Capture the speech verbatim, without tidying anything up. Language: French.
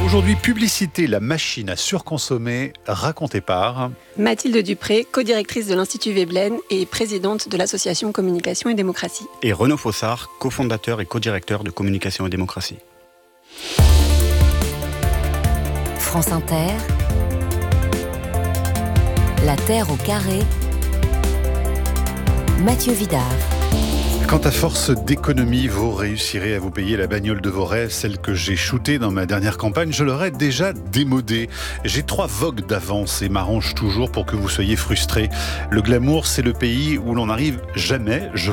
Aujourd'hui, publicité, la machine à surconsommer, racontée par... Mathilde Dupré, co-directrice de l'Institut Veblen et présidente de l'association Communication et Démocratie. Et Renaud Fossard, cofondateur et co-directeur de Communication et Démocratie. France Inter, La Terre au carré, Mathieu Vidard. Quand à force d'économie, vous réussirez à vous payer la bagnole de vos rêves, celle que j'ai shootée dans ma dernière campagne, je l'aurais déjà démodée. J'ai trois vogues d'avance et m'arrange toujours pour que vous soyez frustrés. Le glamour, c'est le pays où l'on n'arrive jamais. Je